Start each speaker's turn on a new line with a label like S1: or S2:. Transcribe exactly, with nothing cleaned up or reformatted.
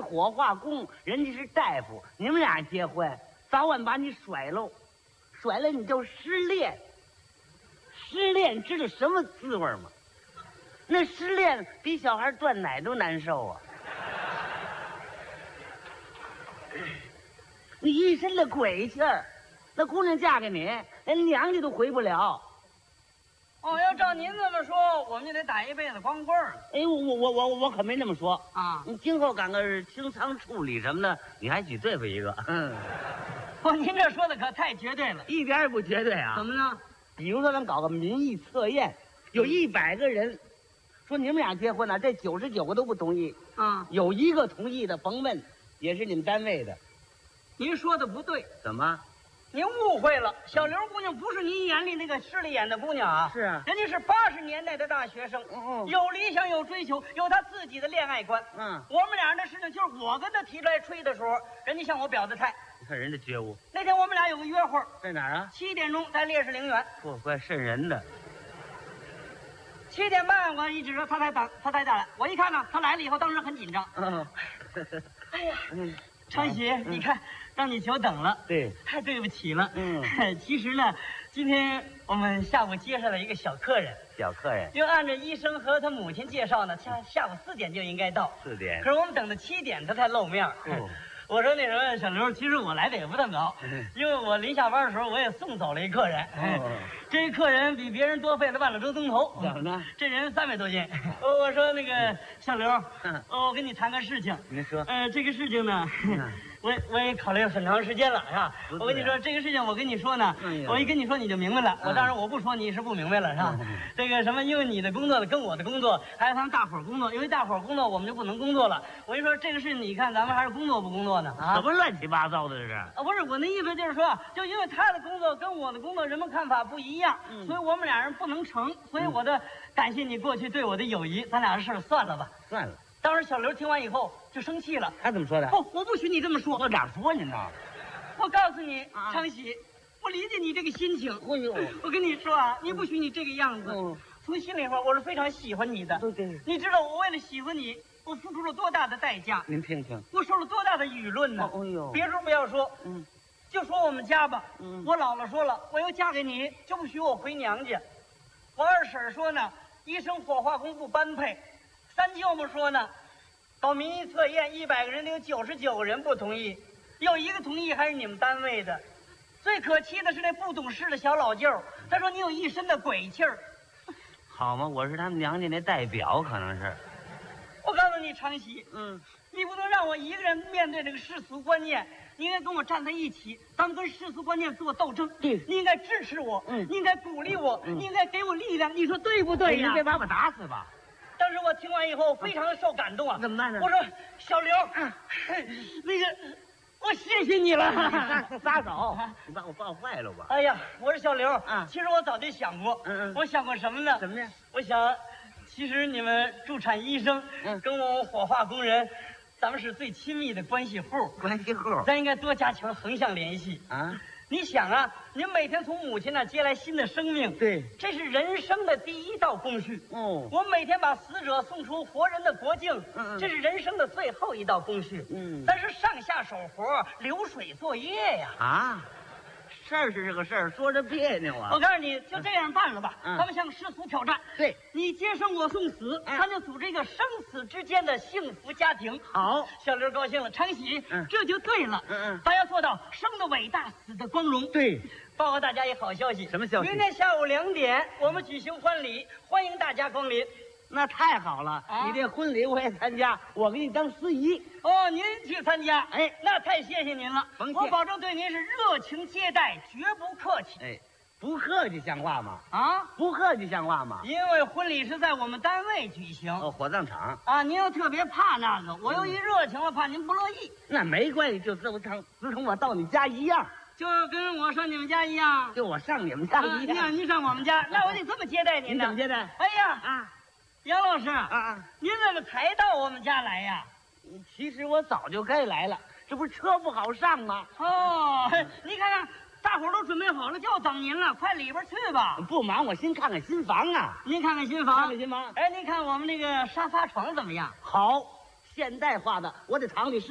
S1: 火化工，人家是大夫，你们俩结婚，早晚把你甩喽，甩了你就失恋。失恋知道什么滋味吗？那失恋比小孩断奶都难受啊！你一身的鬼气儿，那姑娘嫁给你，连娘家都回不了。
S2: 哦，要照您这么说，我们就得打一辈子光棍儿。
S1: 哎，我我我我我可没那么说
S2: 啊！
S1: 你今后赶个清仓处理什么的，你还许对付一个。嗯，
S2: 不，您这说的可太绝对了，
S1: 一点也不绝对啊！
S2: 怎么呢？
S1: 比如说，咱搞个民意测验，有一百个人说你们俩结婚呢，这九十九个都不同意
S2: 啊，
S1: 有一个同意的，甭问，也是你们单位的。
S2: 您说的不对，
S1: 怎么？
S2: 您误会了，小刘姑娘不是您眼里那个势利眼的姑娘啊，
S1: 是啊，
S2: 人家是八十年代的大学生，
S1: 嗯嗯，
S2: 有理想，有追求，有她自己的恋爱观。
S1: 嗯，
S2: 我们俩人的事情就是我跟她提出来吹的时候，人家向我表的态。
S1: 你看人家觉悟。
S2: 那天我们俩有个约会，
S1: 在哪儿啊？
S2: 七点钟在烈士陵园。
S1: 不，怪瘆人的。
S2: 七点半我一直说他才等，他才来。我一看呢，他来了以后，当时很紧张。
S1: 嗯，
S2: 哎呀，
S1: 嗯，
S2: 昌喜，嗯、你看。让你久等了，
S1: 对，
S2: 太对不起了。
S1: 嗯，
S2: 其实呢，今天我们下午接上了一个小客人，
S1: 小客人，
S2: 就按照医生和他母亲介绍呢，下下午四点就应该到。
S1: 四点，
S2: 可是我们等到七点，他才露面。
S1: 哦，
S2: 我说那什么，小刘，其实我来的也不太早，嗯、因为我临下班的时候我也送走了一客人。
S1: 哦，
S2: 这客人比别人多费了半个多钟头。
S1: 怎么呢？
S2: 这人三百多斤。我说那个小刘，嗯，我跟你谈个事情。
S1: 您说。
S2: 呃，这个事情呢。嗯我我也考虑了很长时间了，是吧？我跟你说这个事情，我跟你说呢，嗯、我一跟你说你就明白了。嗯、我当然我不说你是不明白了，是吧？嗯、这个什么，因为你的工作跟我的工作，还有他们大伙儿工作，因为大伙儿工作我们就不能工作了。我一说这个事，你看咱们还是工作不工作呢？啊，
S1: 什么乱七八糟的这是？
S2: 啊，不是我那意思就是说，就因为他的工作跟我的工作人们看法不一样，嗯、所以我们俩人不能成。所以我的感谢你过去对我的友谊，咱俩的事儿算了吧。
S1: 算了。
S2: 当时小刘听完以后就生气了，
S1: 他怎么说的？
S2: 不，我不许你这么说。
S1: 我哪说您呢？
S2: 我告诉你，
S1: 啊、
S2: 昌喜，我理解你这个心情。
S1: 哎呦，
S2: 我跟你说啊，你不许你这个样子。嗯、从心里话，我是非常喜欢你的。
S1: 对对。
S2: 你知道我为了喜欢你，我付出了多大的代价？
S1: 您听听，
S2: 我受了多大的舆论呢？
S1: 哎呦，
S2: 别说不要说，
S1: 嗯，
S2: 就说我们家吧。
S1: 嗯，
S2: 我姥姥说了，我要嫁给你，就不许我回娘家。我二婶说呢，医生火化工不般配。三舅母说呢。搞民意测验，一百个人里有九十九个人不同意，有一个同意还是你们单位的。最可气的是那不懂事的小老舅，他说你有一身的鬼气儿。
S1: 好嘛，我是他们娘家那代表，可能是。
S2: 我告诉你，昌喜，
S1: 嗯，
S2: 你不能让我一个人面对这个世俗观念，你应该跟我站在一起，咱们跟世俗观念做斗争。
S1: 对，
S2: 你应该支持我，
S1: 嗯，
S2: 你应该鼓励我，
S1: 嗯、
S2: 你应该给我力量，你说对不对呀？
S1: 你别把我打死吧。
S2: 当时我听完以后非常的受感动啊！
S1: 怎么办呢？
S2: 我说小刘，啊、那个我谢谢你了。
S1: 撒撒手，你把我抱坏了吧？
S2: 哎呀，我说小刘
S1: 啊，
S2: 其实我早就想过，
S1: 嗯嗯，
S2: 我想过什么呢？
S1: 什么呀？
S2: 我想，其实你们助产医生，嗯，跟我们火化工人，咱们是最亲密的关系户，
S1: 关系户，
S2: 咱应该多加强横向联系
S1: 啊。
S2: 你想啊，您每天从母亲那接来新的生命，
S1: 对，
S2: 这是人生的第一道工序。
S1: 哦，
S2: 我们每天把死者送出活人的国境，
S1: 嗯嗯，
S2: 这是人生的最后一道工序。
S1: 嗯，
S2: 但是上下手活，流水作业呀。
S1: 啊，事儿是这个事儿，说着别扭啊。
S2: 我告诉你，就这样办了吧。
S1: 嗯，
S2: 咱们向世俗挑战。
S1: 对，
S2: 你接生我送死，
S1: 嗯，
S2: 咱就组织一个生死之间的幸福家庭。
S1: 好，
S2: 小刘高兴了，昌喜，
S1: 嗯，
S2: 这就对了。
S1: 嗯嗯，
S2: 咱要做到生的伟大，死的光荣。
S1: 对。
S2: 报告大家一好消息，
S1: 什么消息？
S2: 明天下午两点，我们举行婚礼，欢迎大家光临。
S1: 那太好了，啊、你这婚礼我也参加，我给你当司仪。
S2: 哦，您去参加？
S1: 哎，
S2: 那太谢谢您了，
S1: 甭谢，
S2: 我保证对您是热情接待，绝不客气。
S1: 哎，不客气像话吗？
S2: 啊，
S1: 不客气像话吗？
S2: 因为婚礼是在我们单位举行，
S1: 哦，火葬场
S2: 啊，您又特别怕那个，我又一热情了，怕您不乐意。
S1: 那没关系，就自成自成我到你家一样。
S2: 就跟我上你们家一样，
S1: 就我上你们家一样。
S2: 让您上我们家，那我得这么接待您
S1: 呢。你怎么接待？
S2: 哎呀
S1: 啊，
S2: 杨老师
S1: 啊啊，
S2: 您怎么才到我们家来呀？
S1: 其实我早就该来了，这不是车不好上吗？
S2: 哦，你看看，大伙都准备好了，就等您了，快里边去吧。
S1: 不忙，我先看看新房啊。
S2: 您看看新房，
S1: 看看新房。
S2: 哎，您看我们那个沙发床怎么样？
S1: 好。 现代化的，我在厂里。